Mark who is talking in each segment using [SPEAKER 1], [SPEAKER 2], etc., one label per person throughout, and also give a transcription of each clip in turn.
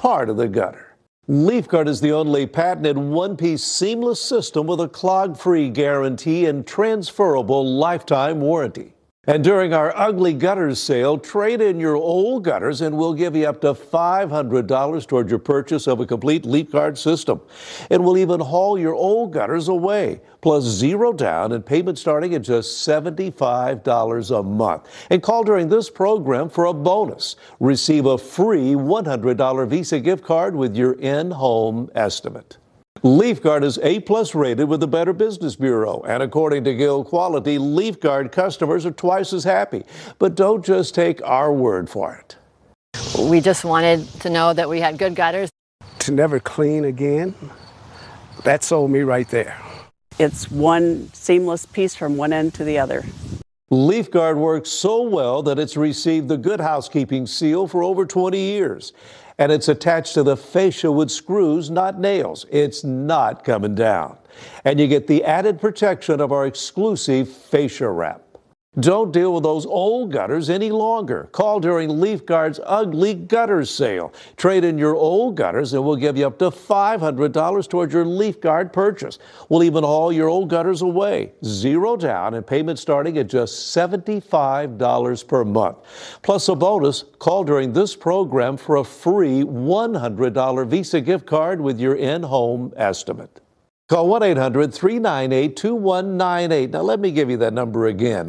[SPEAKER 1] part of the gutter. LeafGuard is the only patented one-piece seamless system with a clog-free guarantee and transferable lifetime warranty. And during our Ugly Gutters sale, trade in your old gutters and we'll give you up to $500 toward your purchase of a complete LeafGuard system. And we'll even haul your old gutters away, plus zero down and payment starting at just $75 a month. And call during this program for a bonus. Receive a free $100 Visa gift card with your in-home estimate. LeafGuard is A+ rated with the Better Business Bureau, and according to Guild Quality, LeafGuard customers are twice as happy. But don't just take our word for it.
[SPEAKER 2] We just wanted to know that we had good gutters.
[SPEAKER 3] To never clean again, that sold me right there.
[SPEAKER 4] It's one seamless piece from one end to the other.
[SPEAKER 1] LeafGuard works so well that it's received the Good Housekeeping seal for over 20 years. And it's attached to the fascia with screws, not nails. It's not coming down. And you get the added protection of our exclusive fascia wrap. Don't deal with those old gutters any longer. Call during LeafGuard's Ugly Gutters sale. Trade in your old gutters and we'll give you up to $500 towards your LeafGuard purchase. We'll even haul your old gutters away. Zero down and payment starting at just $75 per month. Plus a bonus, call during this program for a free $100 Visa gift card with your in-home estimate. Call 1-800-398-2198. Now, let me give you that number again,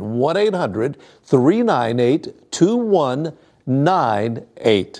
[SPEAKER 1] 1-800-398-2198.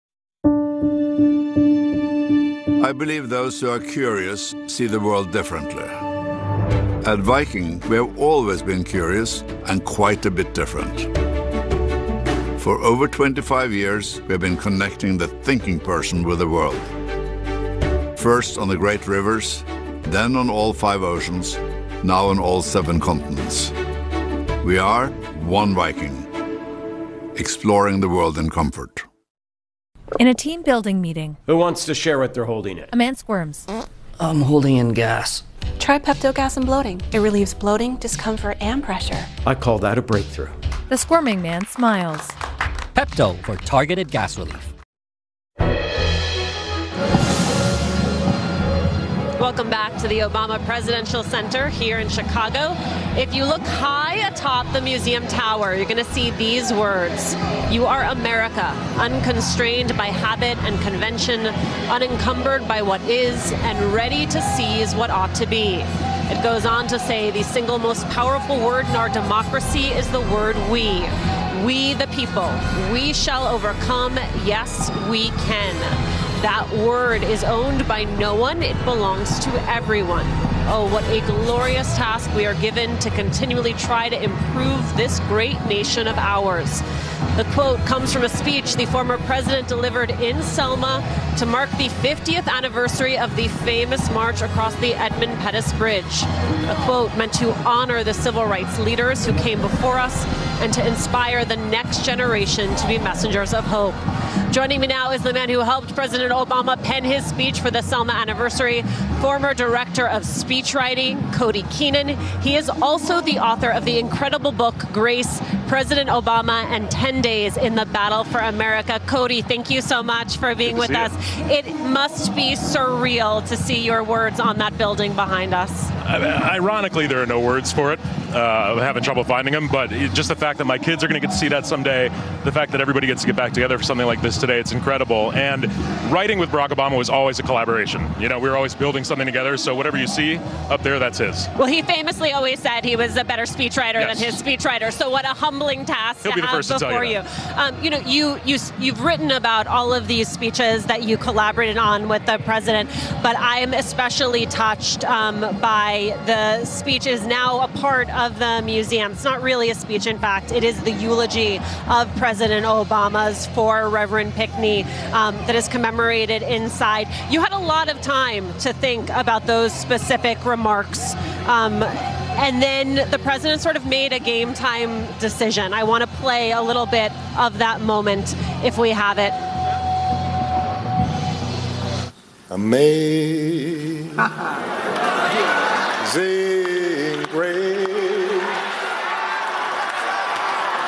[SPEAKER 5] I believe those who are curious see the world differently. At Viking, we have always been curious and quite a bit different. For over 25 years, we have been connecting the thinking person with the world. First on the great rivers, then on all 5 oceans, now on all 7 continents. We are one Viking, exploring the world in comfort.
[SPEAKER 6] In a team building meeting.
[SPEAKER 7] Who wants to share what they're holding in?
[SPEAKER 6] A man squirms.
[SPEAKER 8] I'm holding in gas.
[SPEAKER 9] Try Pepto Gas and Bloating. It relieves bloating, discomfort, and pressure.
[SPEAKER 7] I call that a breakthrough.
[SPEAKER 6] The squirming man smiles.
[SPEAKER 8] Pepto for targeted gas relief.
[SPEAKER 10] Welcome back to the Obama Presidential Center here in Chicago. If you look high atop the museum tower, you're going to see these words. You are America, unconstrained by habit and convention, unencumbered by what is, and ready to seize what ought to be. It goes on to say the single most powerful word in our democracy is the word we. We the people. We shall overcome. Yes, we can. That word is owned by no one. It belongs to everyone. Oh, what a glorious task we are given to continually try to improve this great nation of ours. The quote comes from a speech the former president delivered in Selma to mark the 50th anniversary of the famous march across the Edmund Pettus Bridge. A quote meant to honor the civil rights leaders who came before us and to inspire the next generation to be messengers of hope. Joining me now is the man who helped President Obama pen his speech for the Selma anniversary, former director of speechwriting, Cody Keenan. He is also the author of the incredible book, Grace, President Obama and 10 Days in the Battle for America. Cody, thank you so much for being with us. It must be surreal to see your words on that building behind us.
[SPEAKER 11] Ironically, there are no words for it. I'm having trouble finding them, but just the fact that my kids are going to get to see that someday, the fact that everybody gets to get back together for something like this today, it's incredible. And writing with Barack Obama was always a collaboration. You know, we were always building something together, so whatever you see up there, that's his.
[SPEAKER 10] Well, he famously always said he was a better speechwriter than his speechwriter, so what a humbling task to have before you. You've written about all of these speeches that you collaborated on with the president, but I'm especially touched by the speech is now a part of the museum. It's not really a speech, in fact. It is the eulogy of President Obama's for Reverend Pinckney that is commemorated inside. You had a lot of time to think about those specific remarks. And then the president sort of made a game time decision. I want to play a little bit of that moment if we have it.
[SPEAKER 12] Amazing